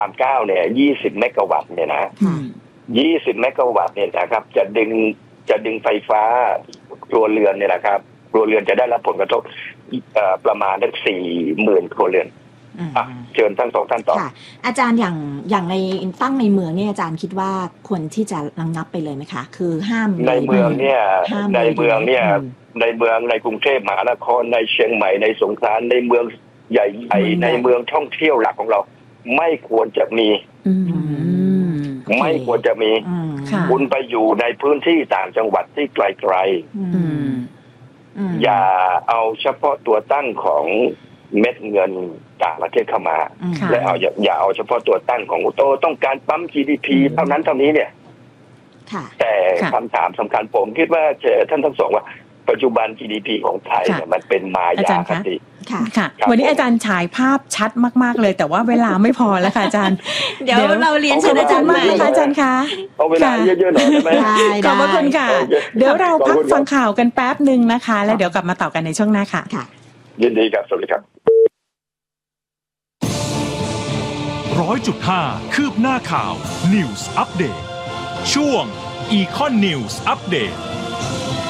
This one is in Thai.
39เนี่ย20เมกะวัตต์เนี่ยนะ20เมกะวัตต์เนี่ยนะครับจะดึงไฟฟ้าครัวเรือนเนี่ยนะครับครัวเรือนจะได้รับผลกระทบประมาณได้40,000ครัวเรือนเชิญทั้งสองท่านต่ออาจารย์อย่างในตั้งในเมืองเนี่ยอาจารย์คิดว่าควรที่จะระงับไปเลยไหมคะคือห้ามในเมืองเนี่ยในกรุงเทพมหานครในเชียงใหม่ในสงขลาในเมืองใหญ่ๆในเมืองท่องเที่ยวหลักของเราไม่ควรจะมีไม่ควรจะมีคุณไปอยู่ในพื้นที่ต่างจังหวัดที่ไกลๆอย่าเอาเฉพาะตัวตั้งของเม็ดเงินต่างประเทศเข้ามาและอย่าเอาเฉพาะตัวตั้งของต้องการปั๊ม GDP เท่านั้นเท่านี้เนี่ยแต่คำถามสำคัญผมคิดว่าท่านทั้งสองว่าปัจจุบัน GDP ของไทยเนี่ยมันเป็นมายาคติค่ะวันนี้อาจารย์ฉายภาพชัดมากๆเลยแต่ว่าเวลาไม่พอแล้วค่ะอาจารย์เดี๋ยวเราเรียนเชิญอาจารย์มากค่ะอาจารย์คะเอาเวลาเยอะๆหน่อยได้ไหมขอบคุณค่ะเดี๋ยวเราพักฟังข่าวกันแป๊บนึงนะคะแล้วเดี๋ยวกลับมาต่อกันในช่วงหน้าค่ะยินดีครับสวัสดีครับ 100.5 คืบหน้าข่าว News Update ช่วง Econ News Update